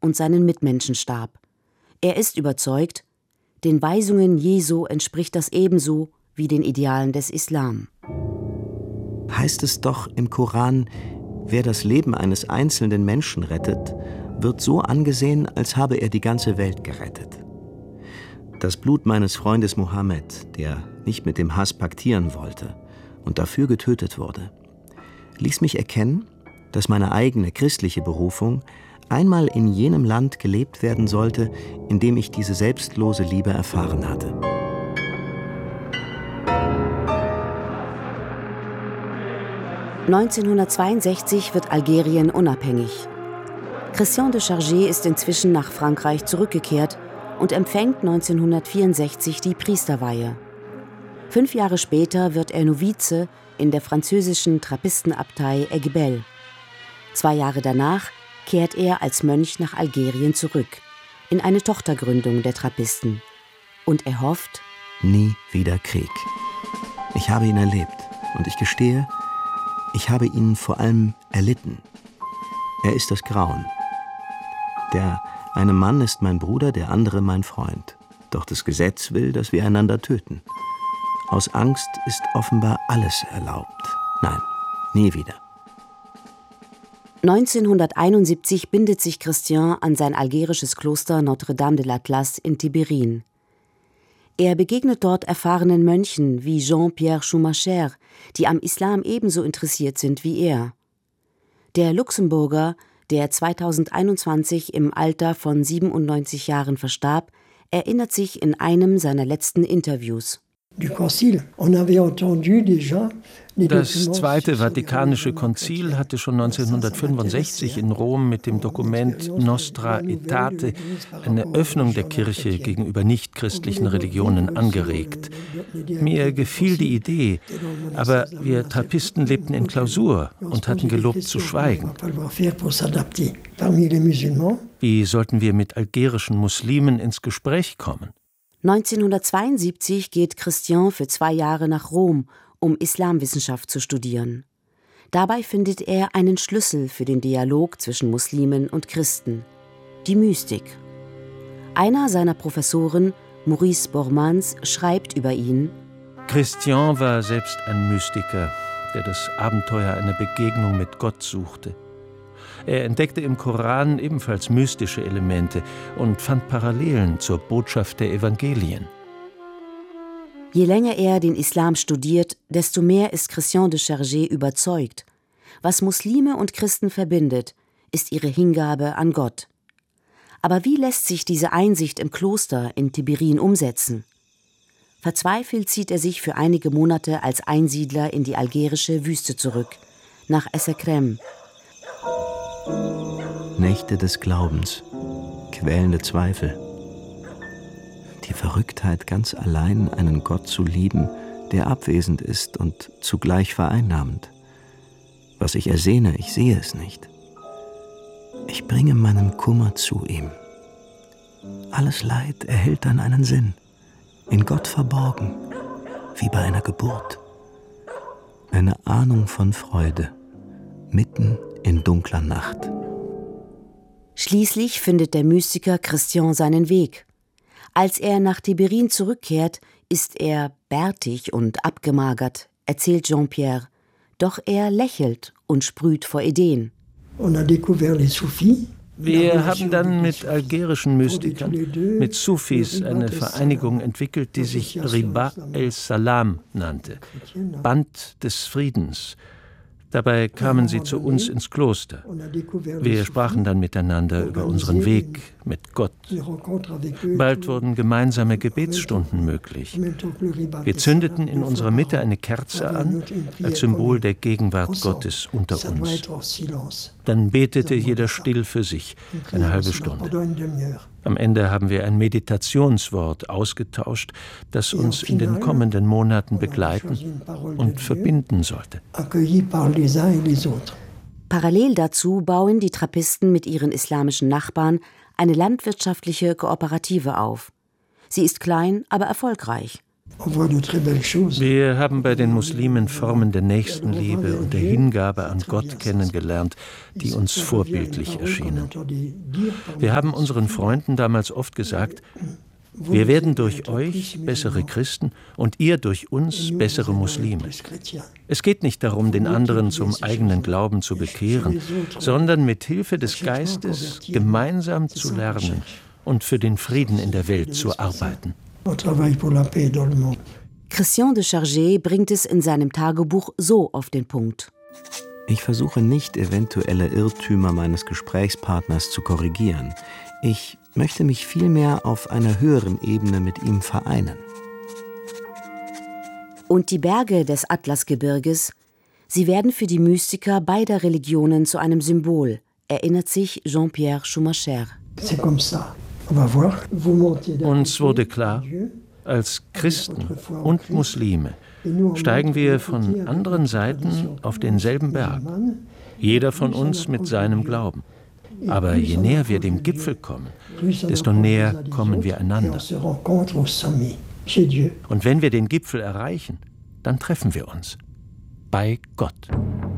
und seinen Mitmenschen starb. Er ist überzeugt, den Weisungen Jesu entspricht das ebenso wie den Idealen des Islam. Heißt es doch im Koran, wer das Leben eines einzelnen Menschen rettet, wird so angesehen, als habe er die ganze Welt gerettet. Das Blut meines Freundes Mohammed, der nicht mit dem Hass paktieren wollte und dafür getötet wurde, ließ mich erkennen, dass meine eigene christliche Berufung einmal in jenem Land gelebt werden sollte, in dem ich diese selbstlose Liebe erfahren hatte. (1962) wird Algerien unabhängig. Christian de Chargé ist inzwischen nach Frankreich zurückgekehrt und empfängt 1964 die Priesterweihe. 5 Jahre später wird er Novize in der französischen Trappistenabtei Aiguebelle. 2 Jahre danach kehrt er als Mönch nach Algerien zurück, in eine Tochtergründung der Trappisten. Und er hofft: Nie wieder Krieg. Ich habe ihn erlebt und ich gestehe, ich habe ihn vor allem erlitten. Er ist das Grauen. Der eine Mann ist mein Bruder, der andere mein Freund. Doch das Gesetz will, dass wir einander töten. Aus Angst ist offenbar alles erlaubt. Nein, nie wieder. 1971 bindet sich Christian an sein algerisches Kloster Notre-Dame de l'Atlas in Tiberin. Er begegnet dort erfahrenen Mönchen wie Jean-Pierre Schumacher, die am Islam ebenso interessiert sind wie er. Der Luxemburger, der 2021 im Alter von 97 Jahren verstarb, erinnert sich in einem seiner letzten Interviews: Das Zweite Vatikanische Konzil hatte schon 1965 in Rom mit dem Dokument Nostra Aetate eine Öffnung der Kirche gegenüber nichtchristlichen Religionen angeregt. Mir gefiel die Idee, aber wir Trappisten lebten in Klausur und hatten gelobt zu schweigen. Wie sollten wir mit algerischen Muslimen ins Gespräch kommen? 1972 geht Christian für 2 Jahre nach Rom, um Islamwissenschaft zu studieren. Dabei findet er einen Schlüssel für den Dialog zwischen Muslimen und Christen: die Mystik. Einer seiner Professoren, Maurice Bormans, schreibt über ihn: Christian war selbst ein Mystiker, der das Abenteuer einer Begegnung mit Gott suchte. Er entdeckte im Koran ebenfalls mystische Elemente und fand Parallelen zur Botschaft der Evangelien. Je länger er den Islam studiert, desto mehr ist Christian de Chargé überzeugt: Was Muslime und Christen verbindet, ist ihre Hingabe an Gott. Aber wie lässt sich diese Einsicht im Kloster in Tiberin umsetzen? Verzweifelt zieht er sich für einige Monate als Einsiedler in die algerische Wüste zurück, nach Essekrem. Nächte des Glaubens, quälende Zweifel. Die Verrücktheit, ganz allein einen Gott zu lieben, der abwesend ist und zugleich vereinnahmend. Was ich ersehne, ich sehe es nicht. Ich bringe meinen Kummer zu ihm. Alles Leid erhält dann einen Sinn, in Gott verborgen, wie bei einer Geburt. Eine Ahnung von Freude, mitten in dunkler Nacht. Schließlich findet der Mystiker Christian seinen Weg. Als er nach Tiberin zurückkehrt, ist er bärtig und abgemagert, erzählt Jean-Pierre. Doch er lächelt und sprüht vor Ideen. Wir haben dann mit algerischen Mystikern, mit Sufis, eine Vereinigung entwickelt, die sich Riba el-Salam nannte, Band des Friedens. Dabei kamen sie zu uns ins Kloster. Wir sprachen dann miteinander über unseren Weg mit Gott. Bald wurden gemeinsame Gebetsstunden möglich. Wir zündeten in unserer Mitte eine Kerze an, als Symbol der Gegenwart Gottes unter uns. Dann betete jeder still für sich, eine halbe Stunde. Am Ende haben wir ein Meditationswort ausgetauscht, das uns in den kommenden Monaten begleiten und verbinden sollte. Parallel dazu bauen die Trappisten mit ihren islamischen Nachbarn eine landwirtschaftliche Kooperative auf. Sie ist klein, aber erfolgreich. Wir haben bei den Muslimen Formen der Nächstenliebe und der Hingabe an Gott kennengelernt, die uns vorbildlich erschienen. Wir haben unseren Freunden damals oft gesagt, wir werden durch euch bessere Christen und ihr durch uns bessere Muslime. Es geht nicht darum, den anderen zum eigenen Glauben zu bekehren, sondern mit Hilfe des Geistes gemeinsam zu lernen und für den Frieden in der Welt zu arbeiten. Christian de Chargé bringt es in seinem Tagebuch so auf den Punkt. Ich versuche nicht, eventuelle Irrtümer meines Gesprächspartners zu korrigieren. Ich möchte mich vielmehr auf einer höheren Ebene mit ihm vereinen. Und die Berge des Atlasgebirges, sie werden für die Mystiker beider Religionen zu einem Symbol, erinnert sich Jean-Pierre Schumacher. Uns wurde klar, als Christen und Muslime steigen wir von anderen Seiten auf denselben Berg, jeder von uns mit seinem Glauben. Aber je näher wir dem Gipfel kommen, desto näher kommen wir einander. Und wenn wir den Gipfel erreichen, dann treffen wir uns bei Gott.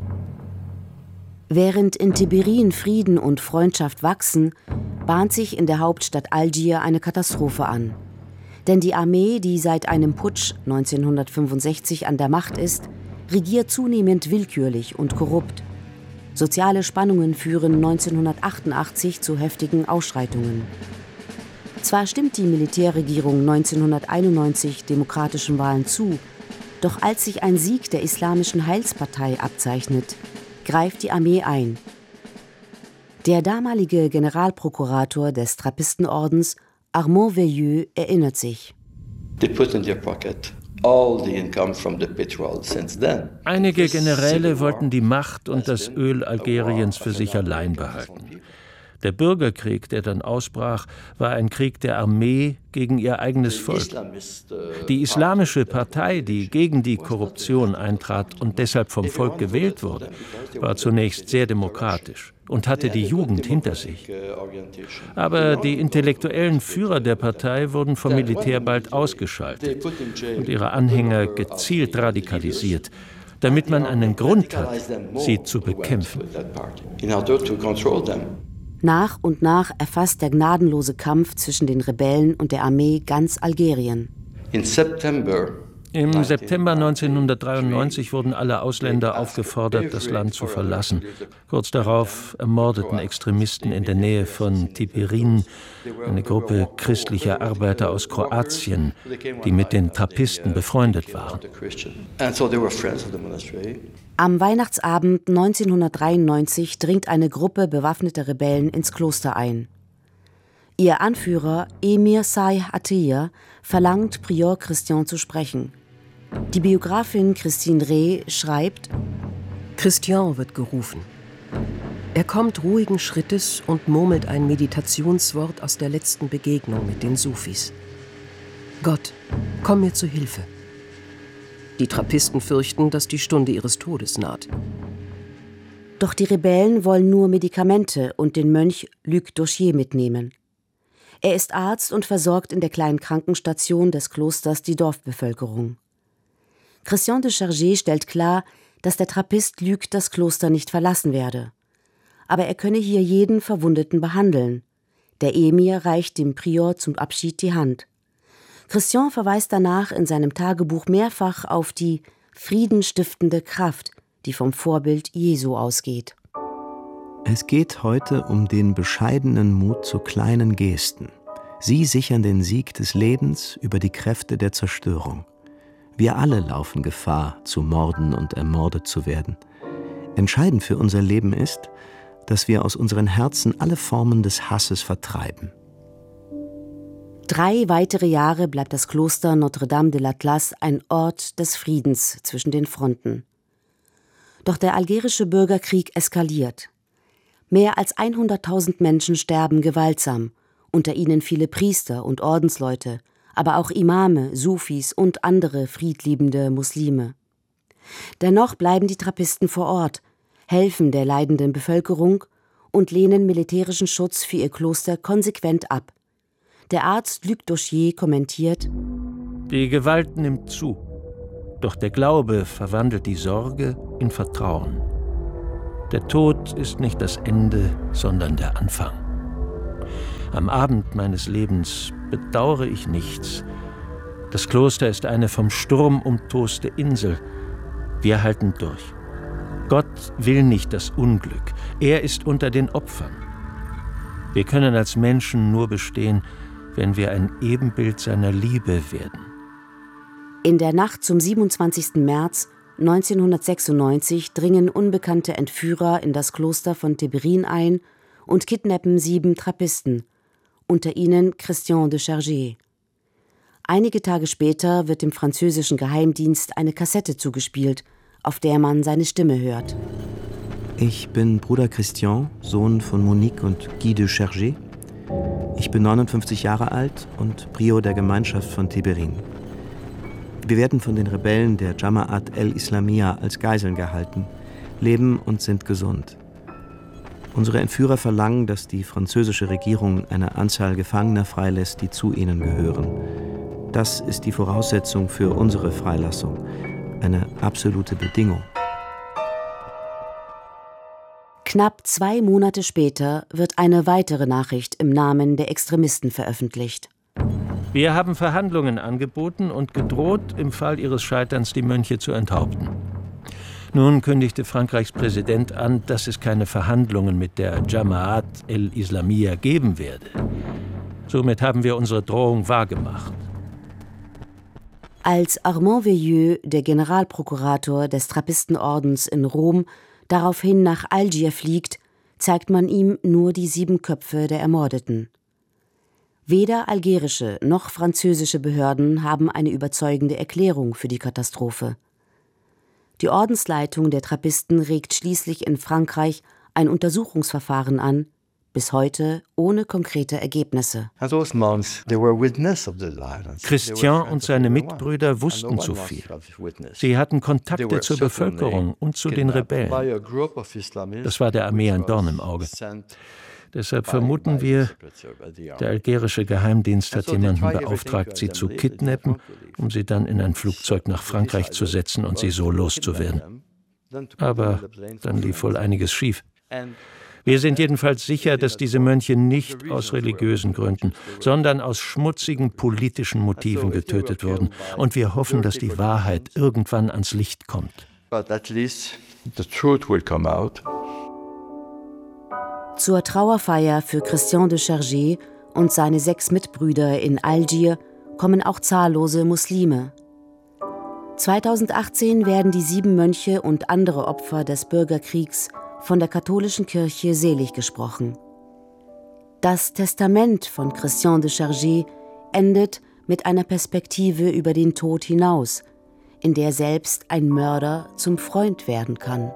Während in Tiberin Frieden und Freundschaft wachsen, bahnt sich in der Hauptstadt Algier eine Katastrophe an. Denn die Armee, die seit einem Putsch 1965 an der Macht ist, regiert zunehmend willkürlich und korrupt. Soziale Spannungen führen 1988 zu heftigen Ausschreitungen. Zwar stimmt die Militärregierung 1991 demokratischen Wahlen zu, doch als sich ein Sieg der Islamischen Heilspartei abzeichnet, greift die Armee ein. Der damalige Generalprokurator des Trappistenordens, Armand Veilleux, erinnert sich. Einige Generäle wollten die Macht und das Öl Algeriens für sich allein behalten. Der Bürgerkrieg, der dann ausbrach, war ein Krieg der Armee gegen ihr eigenes Volk. Die Islamische Partei, die gegen die Korruption eintrat und deshalb vom Volk gewählt wurde, war zunächst sehr demokratisch und hatte die Jugend hinter sich. Aber die intellektuellen Führer der Partei wurden vom Militär bald ausgeschaltet und ihre Anhänger gezielt radikalisiert, damit man einen Grund hat, sie zu bekämpfen. Nach und nach erfasst der gnadenlose Kampf zwischen den Rebellen und der Armee ganz Algerien. Im September 1993 wurden alle Ausländer aufgefordert, das Land zu verlassen. Kurz darauf ermordeten Extremisten in der Nähe von Tiberin eine Gruppe christlicher Arbeiter aus Kroatien, die mit den Trappisten befreundet waren. Am Weihnachtsabend 1993 dringt eine Gruppe bewaffneter Rebellen ins Kloster ein. Ihr Anführer, Emir Say Atiyah, verlangt, Prior Christian zu sprechen. Die Biografin Christine Reh schreibt: Christian wird gerufen. Er kommt ruhigen Schrittes und murmelt ein Meditationswort aus der letzten Begegnung mit den Sufis. Gott, komm mir zu Hilfe. Die Trappisten fürchten, dass die Stunde ihres Todes naht. Doch die Rebellen wollen nur Medikamente und den Mönch Luc Dauchier mitnehmen. Er ist Arzt und versorgt in der kleinen Krankenstation des Klosters die Dorfbevölkerung. Christian de Chargé stellt klar, dass der Trappist Luc das Kloster nicht verlassen werde. Aber er könne hier jeden Verwundeten behandeln. Der Emir reicht dem Prior zum Abschied die Hand. Christian verweist danach in seinem Tagebuch mehrfach auf die friedenstiftende Kraft, die vom Vorbild Jesu ausgeht. Es geht heute um den bescheidenen Mut zu kleinen Gesten. Sie sichern den Sieg des Lebens über die Kräfte der Zerstörung. Wir alle laufen Gefahr, zu morden und ermordet zu werden. Entscheidend für unser Leben ist, dass wir aus unseren Herzen alle Formen des Hasses vertreiben. 3 weitere Jahre bleibt das Kloster Notre-Dame de l'Atlas ein Ort des Friedens zwischen den Fronten. Doch der algerische Bürgerkrieg eskaliert. Mehr als 100.000 Menschen sterben gewaltsam, unter ihnen viele Priester und Ordensleute, aber auch Imame, Sufis und andere friedliebende Muslime. Dennoch bleiben die Trappisten vor Ort, helfen der leidenden Bevölkerung und lehnen militärischen Schutz für ihr Kloster konsequent ab. Der Arzt Luc Dauchier kommentiert: Die Gewalt nimmt zu, doch der Glaube verwandelt die Sorge in Vertrauen. Der Tod ist nicht das Ende, sondern der Anfang. Am Abend meines Lebens bedauere ich nichts. Das Kloster ist eine vom Sturm umtoste Insel. Wir halten durch. Gott will nicht das Unglück. Er ist unter den Opfern. Wir können als Menschen nur bestehen, wenn wir ein Ebenbild seiner Liebe werden. In der Nacht zum 27. März 1996 dringen unbekannte Entführer in das Kloster von Théberine ein und kidnappen 7 Trappisten, unter ihnen Christian de Chargé. Einige Tage später wird dem französischen Geheimdienst eine Kassette zugespielt, auf der man seine Stimme hört. Ich bin Bruder Christian, Sohn von Monique und Guy de Chargé. Ich bin 59 Jahre alt und Prior der Gemeinschaft von Théberine. Wir werden von den Rebellen der Jamaat el-Islamiyya als Geiseln gehalten, leben und sind gesund. Unsere Entführer verlangen, dass die französische Regierung eine Anzahl Gefangener freilässt, die zu ihnen gehören. Das ist die Voraussetzung für unsere Freilassung, eine absolute Bedingung. Knapp 2 Monate später wird eine weitere Nachricht im Namen der Extremisten veröffentlicht. Wir haben Verhandlungen angeboten und gedroht, im Fall ihres Scheiterns die Mönche zu enthaupten. Nun kündigte Frankreichs Präsident an, dass es keine Verhandlungen mit der Jamaat el-Islamiyya geben werde. Somit haben wir unsere Drohung wahrgemacht. Als Armand Veilleux, der Generalprokurator des Trappistenordens in Rom, daraufhin nach Algier fliegt, zeigt man ihm nur die 7 Köpfe der Ermordeten. Weder algerische noch französische Behörden haben eine überzeugende Erklärung für die Katastrophe. Die Ordensleitung der Trappisten regt schließlich in Frankreich ein Untersuchungsverfahren an, bis heute ohne konkrete Ergebnisse. Christian und seine Mitbrüder wussten zu viel. Sie hatten Kontakte zur Bevölkerung und zu den Rebellen. Das war der Armee ein Dorn im Auge. Deshalb vermuten wir, der algerische Geheimdienst hat jemanden beauftragt, sie zu kidnappen, um sie dann in ein Flugzeug nach Frankreich zu setzen und sie so loszuwerden. Aber dann lief wohl einiges schief. Wir sind jedenfalls sicher, dass diese Mönche nicht aus religiösen Gründen, sondern aus schmutzigen politischen Motiven getötet wurden. Und wir hoffen, dass die Wahrheit irgendwann ans Licht kommt. Zur Trauerfeier für Christian de Chargé und seine 6 Mitbrüder in Algier kommen auch zahllose Muslime. 2018 werden die 7 Mönche und andere Opfer des Bürgerkriegs von der katholischen Kirche selig gesprochen. Das Testament von Christian de Chargé endet mit einer Perspektive über den Tod hinaus, in der selbst ein Mörder zum Freund werden kann.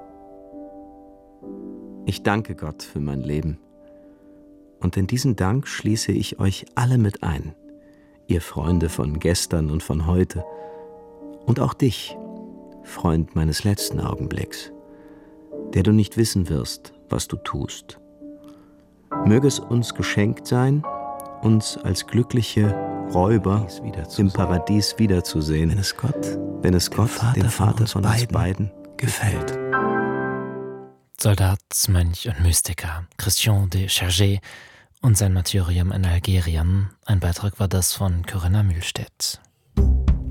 Ich danke Gott für mein Leben. Und in diesen Dank schließe ich euch alle mit ein, ihr Freunde von gestern und von heute. Und auch dich, Freund meines letzten Augenblicks, der du nicht wissen wirst, was du tust. Möge es uns geschenkt sein, uns als glückliche Räuber im Paradies wiederzusehen, wenn es Gott, dem Vater von uns beiden, gefällt. Soldat, Mönch und Mystiker Christian de Chargé und sein Martyrium in Algerien. Ein Beitrag war das von Corinna Mühlstedt.